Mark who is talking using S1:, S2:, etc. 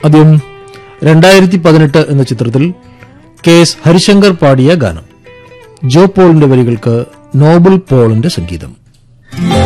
S1: ആദ്യം 2018 എന്ന ചിത്രത്തിൽ KS ഹരിശങ്കർ പാടിയ ഗാനം. ജോ പോളിന്റെ വരികൾക്ക് നോബൽ പോളിന്റെ സംഗീതം.